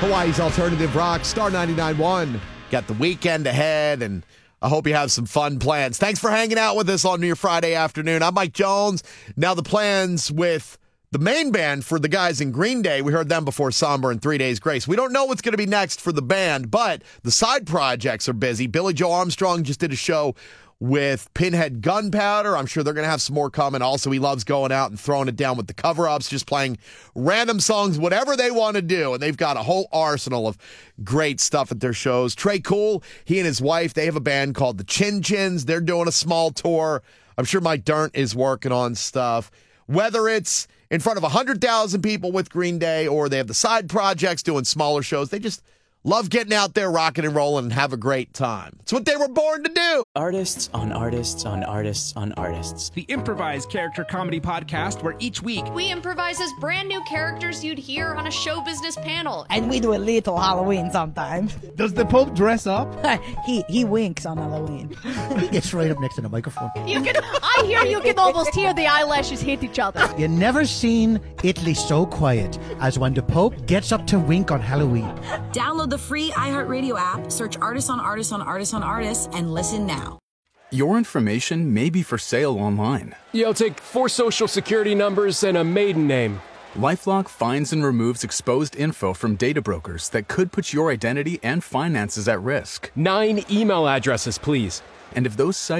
Hawaii's Alternative Rock, Star 99.1. Got the weekend ahead, and I hope you have some fun plans. Thanks for hanging out with us on your Friday afternoon. I'm Mike Jones. Now the plans with the main band for the guys in Green Day. We heard them before Somber and 3 Days Grace. We don't know what's going to be next for the band, but the side projects are busy. Billy Joe Armstrong just did a show with Pinhead Gunpowder. I'm sure they're going to have some more coming. Also, he loves going out and throwing it down with the cover-ups, just playing random songs, whatever they want to do. And they've got a whole arsenal of great stuff at their shows. Trey Cool, he and his wife, they have a band called the Chin Chins. They're doing a small tour. I'm sure Mike Dirnt is working on stuff. Whether it's in front of 100,000 people with Green Day or they have the side projects doing smaller shows, they just love getting out there, rocking and rolling, and have a great time. It's what they were born to do. Artists on artists on artists on artists. The improvised character comedy podcast where each week we improvise as brand new characters you'd hear on a show business panel. And we do a little Halloween sometimes. Does the Pope dress up? He winks on Halloween. He gets right up next to the microphone. I hear you can almost hear the eyelashes hit each other. You never seen Italy so quiet as when the Pope gets up to wink on Halloween. Download the free iHeartRadio app, search Artists on Artists on Artists on Artists, and listen now. Your information may be for sale online. Yeah, I'll take 4 social security numbers and a maiden name. LifeLock finds and removes exposed info from data brokers that could put your identity and finances at risk. 9 email addresses, please. And if those sites